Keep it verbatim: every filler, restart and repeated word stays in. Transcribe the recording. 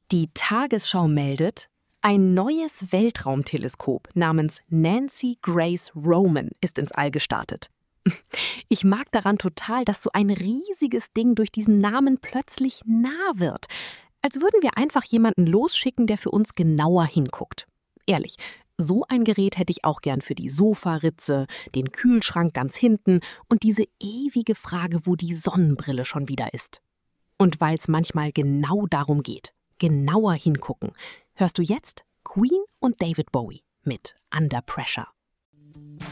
Die Tagesschau meldet, ein neues Weltraumteleskop namens Nancy Grace Roman ist ins All gestartet. Ich mag daran total, dass so ein riesiges Ding durch diesen Namen plötzlich nah wird. Als würden wir einfach jemanden losschicken, der für uns genauer hinguckt. Ehrlich, so ein Gerät hätte ich auch gern für die Sofaritze, den Kühlschrank ganz hinten und diese ewige Frage, wo die Sonnenbrille schon wieder ist. Und weil es manchmal genau darum geht, genauer hingucken, hörst du jetzt Queen und David Bowie mit Under Pressure.